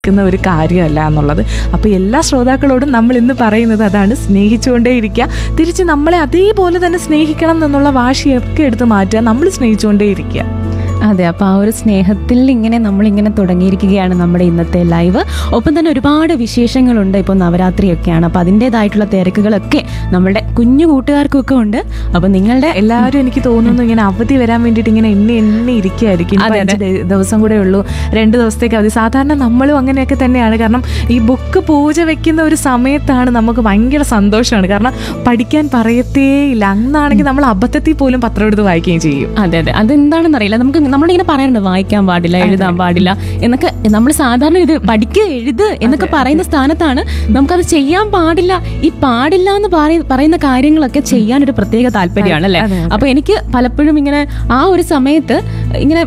ക്കുന്ന ഒരു കാര്യമല്ല എന്നുള്ളത്. അപ്പോൾ എല്ലാ ശ്രോതാക്കളോടും നമ്മൾ ഇന്ന് പറയുന്നത് അതാണ്, സ്നേഹിച്ചുകൊണ്ടേയിരിക്കുക. തിരിച്ച് നമ്മളെ അതേപോലെ തന്നെ സ്നേഹിക്കണം എന്നുള്ള വാശിയൊക്കെ എടുത്ത് മാറ്റുക, നമ്മൾ സ്നേഹിച്ചുകൊണ്ടേയിരിക്കുക. അതെ, അപ്പോൾ ആ ഒരു സ്നേഹത്തിൽ നമ്മളിങ്ങനെ തുടങ്ങിയിരിക്കുകയാണ് നമ്മുടെ ഇന്നത്തെ ലൈവ്. ഒപ്പം തന്നെ ഒരുപാട് വിശേഷങ്ങളുണ്ട്. ഇപ്പോൾ നവരാത്രിയൊക്കെയാണ്, അപ്പോൾ അതിൻ്റെതായിട്ടുള്ള തിരക്കുകളൊക്കെ നമ്മുടെ കുഞ്ഞു കൂട്ടുകാർക്കൊക്കെ ഉണ്ട്. അപ്പോൾ നിങ്ങളുടെ എല്ലാവരും എനിക്ക് തോന്നുന്നു ഇങ്ങനെ അവധി വരാൻ വേണ്ടിയിട്ട് ഇങ്ങനെ എണ്ണി ഇരിക്കുകയായിരിക്കും. 5 ദിവസം കൂടെ ഉള്ളൂ, 2 ദിവസത്തേക്ക് അവധി. സാധാരണ നമ്മളും അങ്ങനെയൊക്കെ തന്നെയാണ്. കാരണം ഈ ബുക്ക് പൂജ വെക്കുന്ന ഒരു സമയത്താണ് നമുക്ക് ഭയങ്കര സന്തോഷമാണ്. കാരണം പഠിക്കാൻ പറയത്തേയില്ല. അന്നാണെങ്കിൽ നമ്മൾ അബദ്ധത്തിൽ പോലും പത്രം എടുത്ത് വായിക്കുകയും ചെയ്യും. അതെ അതെ, അതെന്താണെന്ന് അറിയില്ല. നമ്മളിങ്ങനെ പറയാറുണ്ട് വായിക്കാൻ പാടില്ല, എഴുതാൻ പാടില്ല എന്നൊക്കെ. നമ്മൾ സാധാരണ ഇത് പഠിക്കുക എഴുത് എന്നൊക്കെ പറയുന്ന സ്ഥാനത്താണ് നമുക്കത് ചെയ്യാൻ പാടില്ല. ഈ പാടില്ല എന്ന് പറയുന്ന കാര്യങ്ങളൊക്കെ ചെയ്യാനൊരു പ്രത്യേക താല്പര്യമാണ് അല്ലേ. അപ്പൊ എനിക്ക് പലപ്പോഴും ഇങ്ങനെ ആ ഒരു സമയത്ത് ഇങ്ങനെ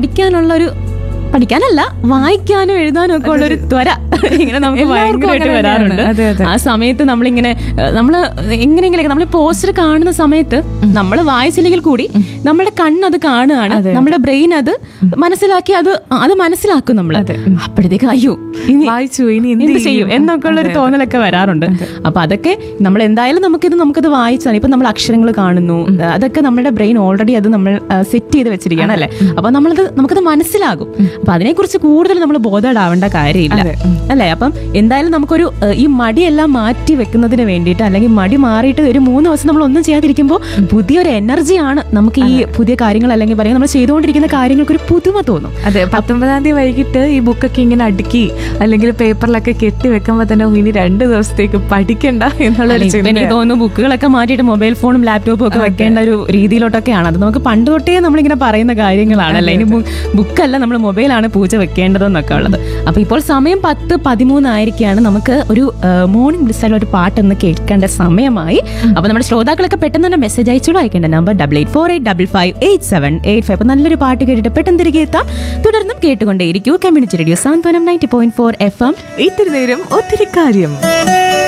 പഠിക്കാനല്ല, വായിക്കാനും എഴുതാനും ഒക്കെ ഉള്ളൊരു ത്വര ഇങ്ങനെ നമുക്ക് ഭയങ്കരമായിട്ട് വരാറുണ്ട്. ആ സമയത്ത് നമ്മള് എങ്ങനെയെങ്കിലും നമ്മൾ പോസ്റ്റർ കാണുന്ന സമയത്ത് നമ്മൾ വായിച്ചില്ലെങ്കിൽ കൂടി നമ്മുടെ കണ്ണത് കാണുകയാണ്, നമ്മുടെ ബ്രെയിൻ അത് മനസ്സിലാക്കി അത് മനസ്സിലാക്കും നമ്മൾ. അപ്പോഴത്തേക്ക് അയ്യോ വായിച്ചു ഇനി എന്ത് ചെയ്യും എന്നൊക്കെ ഉള്ളൊരു തോന്നലൊക്കെ വരാറുണ്ട്. അപ്പൊ അതൊക്കെ നമ്മൾ എന്തായാലും നമുക്കത് വായിച്ചാൽ ഇപ്പൊ നമ്മൾ അക്ഷരങ്ങൾ കാണുന്നു, അതൊക്കെ നമ്മുടെ ബ്രെയിൻ ഓൾറെഡി അത് നമ്മൾ സെറ്റ് ചെയ്ത് വെച്ചിരിക്കുകയാണ് അല്ലെ. അപ്പൊ നമുക്കത് മനസ്സിലാകും. അപ്പൊ അതിനെക്കുറിച്ച് കൂടുതൽ നമ്മൾ ബോധേഡാവേണ്ട കാര്യമില്ല അല്ലെ. അപ്പം എന്തായാലും നമുക്കൊരു ഈ മടിയെല്ലാം മാറ്റി വെക്കുന്നതിന് വേണ്ടിയിട്ട്, അല്ലെങ്കിൽ മടി മാറിയിട്ട് ഒരു 3 ദിവസം നമ്മൾ ഒന്നും ചെയ്യാതിരിക്കുമ്പോൾ പുതിയൊരു എനർജിയാണ് നമുക്ക് ഈ പുതിയ കാര്യങ്ങൾ, അല്ലെങ്കിൽ പറയുക നമ്മൾ ചെയ്തുകൊണ്ടിരിക്കുന്ന കാര്യങ്ങൾക്ക് ഒരു പുതുമ തോന്നും. അതെ, 19-ാം തീയതി വൈകിട്ട് ഈ ബുക്കൊക്കെ ഇങ്ങനെ അടുക്കി അല്ലെങ്കിൽ പേപ്പറിലൊക്കെ കെട്ടി വെക്കുമ്പോൾ തന്നെ ഇനി 2 ദിവസത്തേക്ക് പഠിക്കണ്ട എന്നുള്ള എനിക്ക് തോന്നുന്നു ബുക്കുകളൊക്കെ മാറ്റിയിട്ട് മൊബൈൽ ഫോണും ലാപ്ടോപ്പും ഒക്കെ വെക്കേണ്ട ഒരു രീതിയിലോട്ടൊക്കെയാണ്. അത് നമുക്ക് പണ്ട് തൊട്ടേ നമ്മളിങ്ങനെ പറയുന്ന കാര്യങ്ങളാണല്ലേ. ഇനി ബുക്കല്ല, നമ്മൾ മൊബൈലാണ് പൂജ വെക്കേണ്ടതെന്നൊക്കെ ഉള്ളത്. അപ്പൊ ഇപ്പോൾ സമയം 10:13 ആയിരിക്കുകയാണ്. നമുക്ക് ഒരു മോർണിംഗ് ബ്ലിസ്സിൽ ഒരു പാട്ടൊന്ന് കേൾക്കേണ്ട സമയമായി. അപ്പൊ നമ്മുടെ ശ്രോതാക്കളൊക്കെ പെട്ടെന്ന് തന്നെ മെസ്സേജ് അയച്ചോളൂ. അയക്കേണ്ട നമ്പർ 8848558785. അപ്പൊ നല്ലൊരു പാട്ട് കേട്ടിട്ട് പെട്ടെന്ന് തിരികെ എത്താം. തുടർന്നും കേട്ടുകൊണ്ടേയിരിക്കൂ കമ്മ്യൂണിറ്റി റേഡിയോ സാന്ത്വനം 90.4 FM. ഇത്തിരി നേരം ഒത്തിരി കാര്യം.